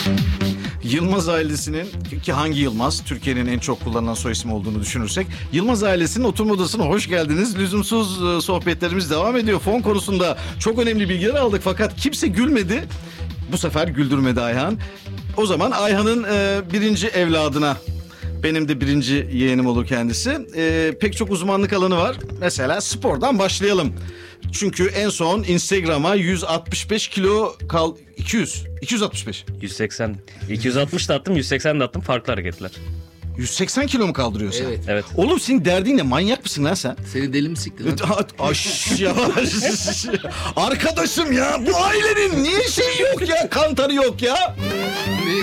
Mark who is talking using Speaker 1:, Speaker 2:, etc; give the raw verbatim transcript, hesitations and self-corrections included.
Speaker 1: Yılmaz ailesinin, ki hangi Yılmaz? Türkiye'nin en çok kullanılan soy ismi olduğunu düşünürsek. Yılmaz ailesinin oturma odasına hoş geldiniz. Lüzumsuz e, sohbetlerimiz devam ediyor. Fon konusunda çok önemli bilgiler aldık fakat kimse gülmedi. Bu sefer güldürmedi Ayhan. O zaman Ayhan'ın e, birinci evladına, benim de birinci yeğenim olur kendisi. E, pek çok uzmanlık alanı var. Mesela spordan başlayalım. Çünkü en son Instagram'a yüz altmış beş kilo kal... iki yüz. iki yüz altmış beş.
Speaker 2: yüz seksen. iki yüz altmış da attım, yüz seksen de attım. Farklı hareketler.
Speaker 1: yüz seksen kilo mu kaldırıyorsun?
Speaker 3: Evet.
Speaker 2: Evet.
Speaker 1: Oğlum senin derdin ne? Manyak mısın lan sen?
Speaker 3: Seni deli mi sikti lan?
Speaker 1: Aş yavaş. Arkadaşım ya, bu ailenin niye şey yok ya? Kantarı yok ya?
Speaker 3: Ne